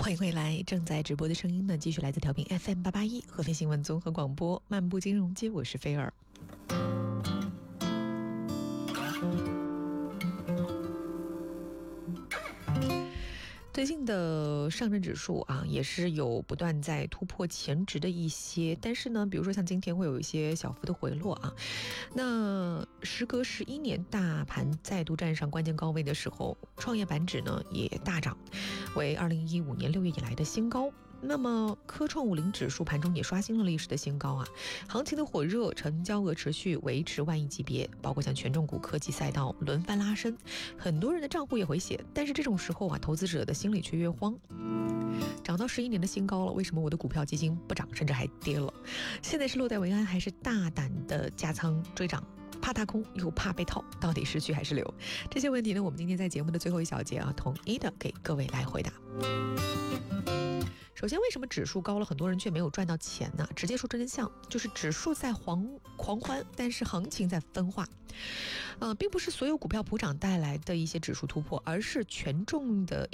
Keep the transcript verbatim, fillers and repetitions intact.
欢迎回来，正在直播的声音呢，继续来自调频 F M 八八一合肥新闻综合广播漫步金融街，我是菲儿。最近的上证指数啊，也是有不断在突破前值的一些，但是呢，比如说像今天会有一些小幅的回落啊。那时隔十一年，大盘再度站上关键高位的时候，创业板指呢也大涨，为二零一五年六月以来的新高。那么科创五零指数盘中也刷新了历史的新高啊，行情的火热，成交额持续维持万亿级别，包括像权重股、科技赛道轮番拉升，很多人的账户也回血，但是这种时候啊，投资者的心里却越慌。涨到十一年的新高了，为什么我的股票基金不涨，甚至还跌了？现在是落袋为安，还是大胆的加仓追涨？怕踏空又怕被套，到底是去还是留？这些问题呢，我们今天在节目的最后一小节啊，统一的给各位来回答。首先，为什么指数高了，很多人却没有赚到钱呢？直接说真相，就是指数在狂狂欢，但是行情在分化。呃，并不是所有股票普涨带来的一些指数突破，而是权重的